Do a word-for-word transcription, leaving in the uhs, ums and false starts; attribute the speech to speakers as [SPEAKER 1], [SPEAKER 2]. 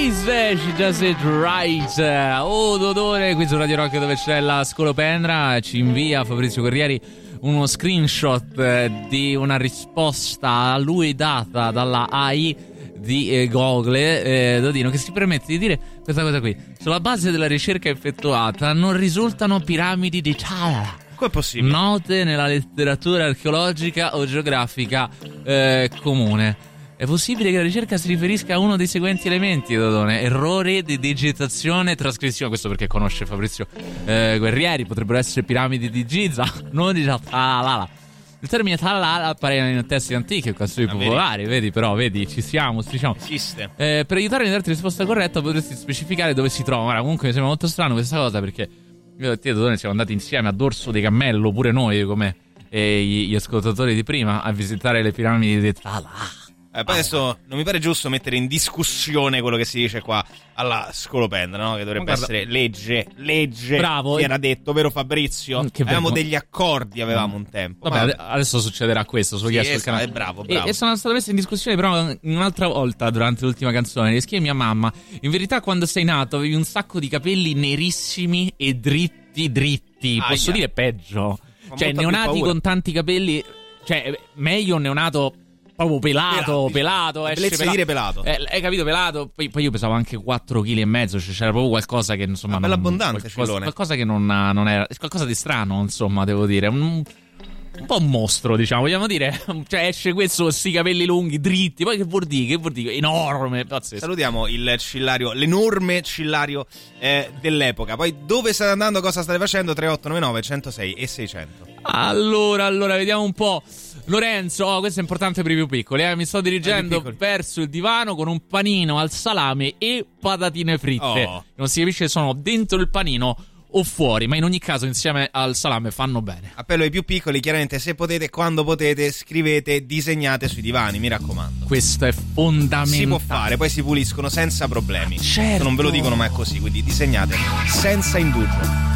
[SPEAKER 1] Breeze, she does it right. Oh, Dodone, qui su Radio Rock dove c'è la scolopendra. Ci invia Fabrizio Corrieri uno screenshot di una risposta a lui data dalla A I di eh, Google, eh, Dodino, che si permette di dire questa cosa qui: sulla base della ricerca effettuata non risultano piramidi di Chala.
[SPEAKER 2] Come è possibile?
[SPEAKER 1] Note nella letteratura archeologica o geografica eh, comune. È possibile che la ricerca si riferisca a uno dei seguenti elementi, Dodone: errore di digitazione e trascrizione. Questo perché conosce Fabrizio eh, Guerrieri. Potrebbero essere piramidi di Giza, non di Talala. Il termine Talala appare in testi antichi e canzoni popolari, vedi? vedi però, vedi, ci siamo, diciamo.
[SPEAKER 2] Esiste.
[SPEAKER 1] Eh, per aiutarmi a darti risposta corretta potresti specificare dove si trova. Ora, comunque mi sembra molto strano questa cosa, perché io e te, Dodone, siamo andati insieme a Dorso di Cammello, pure noi, come e gli, gli ascoltatori di prima, a visitare le piramidi di Talala.
[SPEAKER 2] Eh, poi adesso non mi pare giusto mettere in discussione quello che si dice qua alla scolopendra, no? Che dovrebbe Guarda. essere legge, legge.
[SPEAKER 1] Bravo.
[SPEAKER 2] Che era detto, vero Fabrizio?
[SPEAKER 1] Che
[SPEAKER 2] avevamo
[SPEAKER 1] bello.
[SPEAKER 2] degli accordi, avevamo un tempo.
[SPEAKER 1] Vabbè,
[SPEAKER 2] Vabbè.
[SPEAKER 1] adesso succederà questo, su
[SPEAKER 2] Sì,
[SPEAKER 1] chi sul
[SPEAKER 2] esatto,
[SPEAKER 1] canale.
[SPEAKER 2] è bravo, bravo.
[SPEAKER 1] E, e sono stato messo in discussione però un'altra volta durante l'ultima canzone. Che scrive mia mamma: in verità quando sei nato avevi un sacco di capelli nerissimi e dritti dritti.
[SPEAKER 2] Aia.
[SPEAKER 1] Posso dire peggio?
[SPEAKER 2] Fa
[SPEAKER 1] Cioè
[SPEAKER 2] molta più
[SPEAKER 1] neonati
[SPEAKER 2] paura.
[SPEAKER 1] con tanti capelli. Cioè meglio un neonato proprio pelato,
[SPEAKER 2] Pelato,
[SPEAKER 1] pelato,
[SPEAKER 2] la
[SPEAKER 1] esce
[SPEAKER 2] bellezza di dire pelato.
[SPEAKER 1] Eh, hai capito, pelato. Poi, poi io pesavo anche quattro chili e mezzo, cioè c'era proprio qualcosa che insomma
[SPEAKER 2] Una bella
[SPEAKER 1] non,
[SPEAKER 2] abbondante,
[SPEAKER 1] qualcosa,
[SPEAKER 2] Cellone.
[SPEAKER 1] qualcosa che non, non era, qualcosa di strano, insomma, devo dire. Un, un po' un mostro, diciamo, vogliamo dire. Cioè esce questo con questi capelli lunghi, dritti. Poi che vuol dire? Che vuol dire? Enorme, pazzesco.
[SPEAKER 2] Salutiamo il cillario, l'enorme cillario eh, dell'epoca. Poi dove state andando, cosa state facendo? tre otto nove nove uno zero sei e seicento.
[SPEAKER 1] Allora, allora, vediamo un po'. Lorenzo, oh, questo è importante per i più piccoli, eh? Mi sto dirigendo verso il divano con un panino al salame e patatine fritte.
[SPEAKER 2] Oh.
[SPEAKER 1] Non si capisce se sono dentro il panino o fuori, ma in ogni caso insieme al salame fanno bene.
[SPEAKER 2] Appello ai più piccoli, chiaramente, se potete, quando potete, scrivete, disegnate sui divani, mi raccomando.
[SPEAKER 1] Questo è fondamentale.
[SPEAKER 2] Si può fare, poi si puliscono senza problemi.
[SPEAKER 1] Certo.
[SPEAKER 2] Non ve lo dicono, ma è così, quindi disegnate senza indugio.